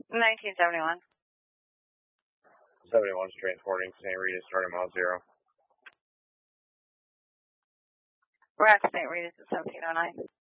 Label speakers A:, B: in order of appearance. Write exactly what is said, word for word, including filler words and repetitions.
A: nineteen seventy-one.
B: seventy-one is transporting Saint Rita, starting mile zero.
A: We're at Saint Rita's at seventeen oh nine.